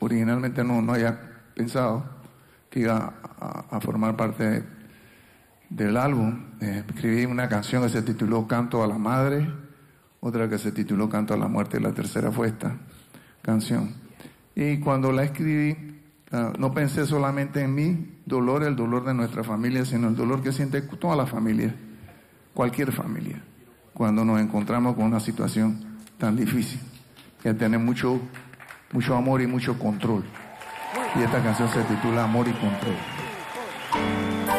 originalmente no había pensado que iba a formar parte del álbum. Escribí una canción que se tituló Canto a la Madre, otra que se tituló Canto a la Muerte, y la tercera fue esta canción. Y cuando la escribí, no pensé solamente en mi dolor, el dolor de nuestra familia, sino el dolor que siente toda la familia, cualquier familia, cuando nos encontramos con una situación tan difícil, que tener mucho amor y mucho control. Y esta canción se titula Amor y Control.